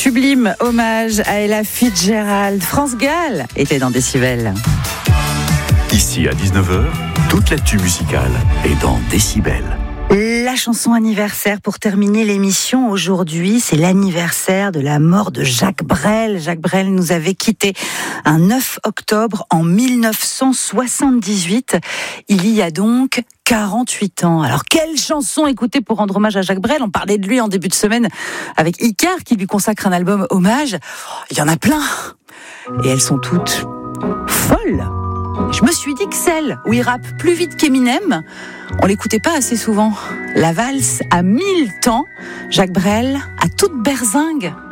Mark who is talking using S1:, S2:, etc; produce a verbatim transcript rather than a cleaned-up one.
S1: Sublime hommage à Ella Fitzgerald. France Gall était dans Décibel.
S2: Ici à dix-neuf heures, toute l'actu musicale est dans Décibel.
S1: La chanson anniversaire pour terminer l'émission aujourd'hui, c'est l'anniversaire de la mort de Jacques Brel. Jacques Brel nous avait quittés un neuf octobre en mille neuf cent soixante-dix-huit. Il y a donc quarante-huit ans. Alors, quelle chanson écouter pour rendre hommage à Jacques Brel? On parlait de lui en début de semaine avec Icar qui lui consacre un album hommage. Il y en a plein. Et elles sont toutes folles. Je me suis dit que celle où il rappe plus vite qu'Eminem, on l'écoutait pas assez souvent. La valse à mille temps, Jacques Brel à toute berzingue.